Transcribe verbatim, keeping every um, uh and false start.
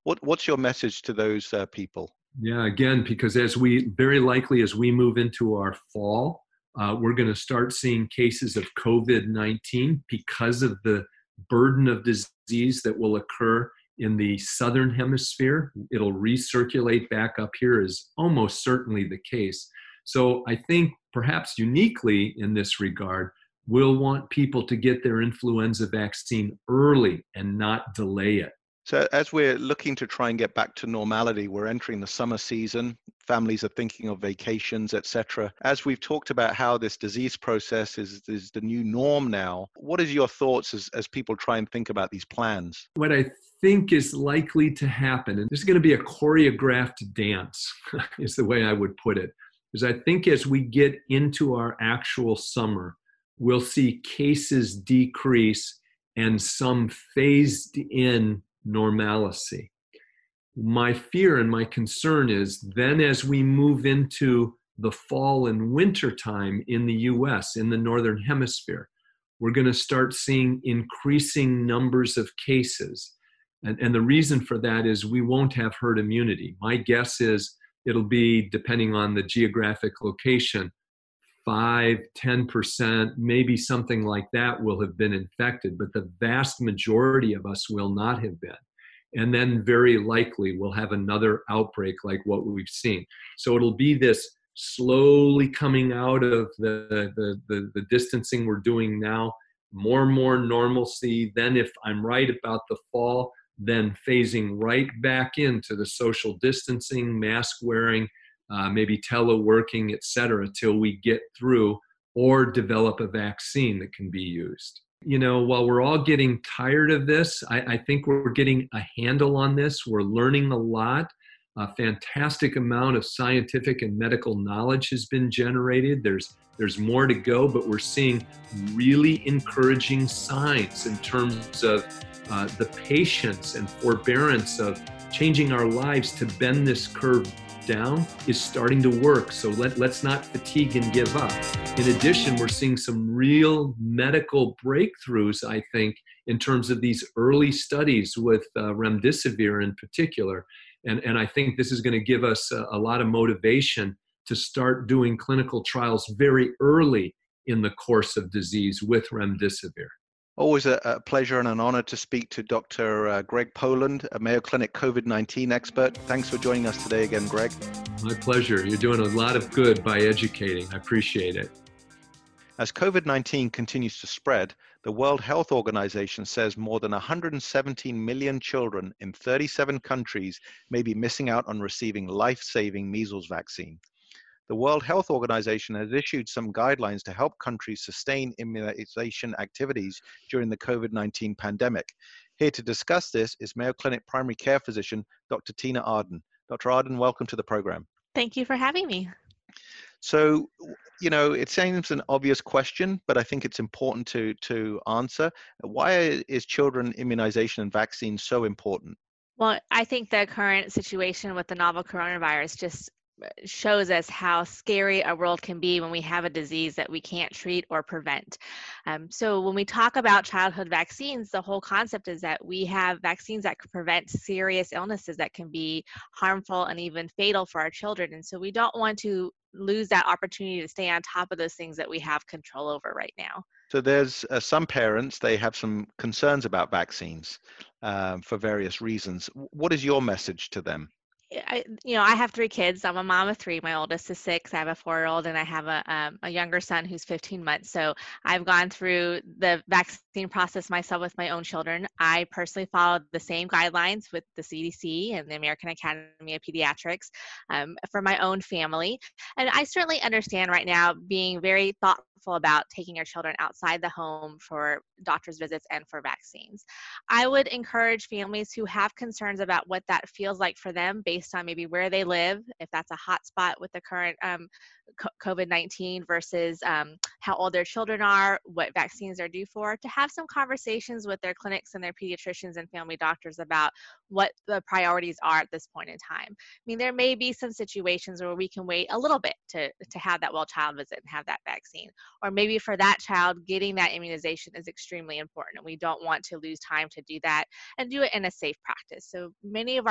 What, what's your message to those uh, people? Yeah, again, because as we very likely as we move into our fall, uh, we're going to start seeing cases of COVID nineteen because of the burden of disease that will occur in the southern hemisphere. It'll recirculate back up here is almost certainly the case. So I think perhaps uniquely in this regard, we'll want people to get their influenza vaccine early and not delay it. So as we're looking to try and get back to normality, we're entering the summer season. Families are thinking of vacations, et cetera. As we've talked about how this disease process is, is the new norm now, what is your thoughts as, as people try and think about these plans? What I think is likely to happen, and there's going to be a choreographed dance, is the way I would put it, is I think as we get into our actual summer, we'll see cases decrease and some phased in normalcy. My fear and my concern is then as we move into the fall and winter time in the U S, in the Northern Hemisphere, we're going to start seeing increasing numbers of cases. And, and the reason for that is we won't have herd immunity. My guess is it'll be, depending on the geographic location, five, ten percent, maybe something like that will have been infected, but the vast majority of us will not have been. And then very likely we'll have another outbreak like what we've seen. So it'll be this slowly coming out of the, the, the, the distancing we're doing now, more and more normalcy. Then if I'm right about the fall, then phasing right back into the social distancing, mask wearing, Uh, maybe teleworking, et cetera, till we get through or develop a vaccine that can be used. You know, while we're all getting tired of this, I, I think we're getting a handle on this. We're learning a lot. A fantastic amount of scientific and medical knowledge has been generated. There's there's more to go, but we're seeing really encouraging signs in terms of uh, the patience and forbearance of changing our lives to bend this curve down is starting to work. So let, let's not fatigue and give up. In addition, we're seeing some real medical breakthroughs, I think, in terms of these early studies with uh, remdesivir in particular. And, and I think this is going to give us a, a lot of motivation to start doing clinical trials very early in the course of disease with remdesivir. Always a, a pleasure and an honor to speak to Doctor Uh, Greg Poland, a Mayo Clinic COVID nineteen expert. Thanks for joining us today again, Greg. My pleasure. You're doing a lot of good by educating. I appreciate it. As COVID nineteen continues to spread, the World Health Organization says more than one hundred seventeen million children in thirty-seven countries may be missing out on receiving life-saving measles vaccine. The World Health Organization has issued some guidelines to help countries sustain immunization activities during the COVID nineteen pandemic. Here to discuss this is Mayo Clinic primary care physician, Doctor Tina Arden. Doctor Arden, welcome to the program. Thank you for having me. So, you know, it seems an obvious question, but I think it's important to, to answer. Why is children immunization and vaccines so important? Well, I think the current situation with the novel coronavirus just shows us how scary a world can be when we have a disease that we can't treat or prevent. Um, so when we talk about childhood vaccines, the whole concept is that we have vaccines that can prevent serious illnesses that can be harmful and even fatal for our children. And so we don't want to lose that opportunity to stay on top of those things that we have control over right now. So there's uh, some parents, they have some concerns about vaccines um, for various reasons. What is your message to them? I, you know, I have three kids. I'm a mom of three. My oldest is six. I have a four-year-old, and I have a um, a younger son who's fifteen months. So I've gone through the vaccine process myself with my own children. I personally followed the same guidelines with the C D C and the American Academy of Pediatrics um, for my own family. And I certainly understand right now being very thoughtful about taking our children outside the home for doctor's visits and for vaccines. I would encourage families who have concerns about what that feels like for them based on maybe where they live, if that's a hot spot with the current um, COVID nineteen versus um, how old their children are, what vaccines they're due for, to have some conversations with their clinics and their pediatricians and family doctors about what the priorities are at this point in time. I mean, there may be some situations where we can wait a little bit to, to have that well child visit and have that vaccine. Or maybe for that child, getting that immunization is extremely important, and we don't want to lose time to do that and do it in a safe practice. So many of our